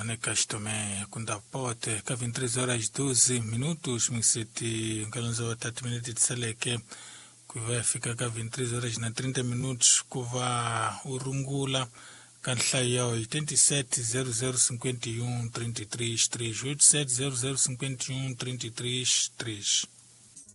Soneca Estome, Kunda Pote, que 23 horas e 12 minutos, Mixete, Galanzo 3 minutos de Saleke, que vai ficar com 23 horas e 30 minutos, que vai Urungula, Cantlaya 87 0051 33 3, 87 0051 33 3.